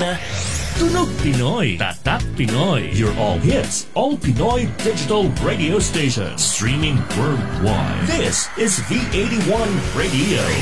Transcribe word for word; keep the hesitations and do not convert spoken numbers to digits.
Barkada, Tunog Pinoy, Tatak Pinoy. Your all hits, all Pinoy digital radio station. Streaming worldwide. This is V eighty-one Radio.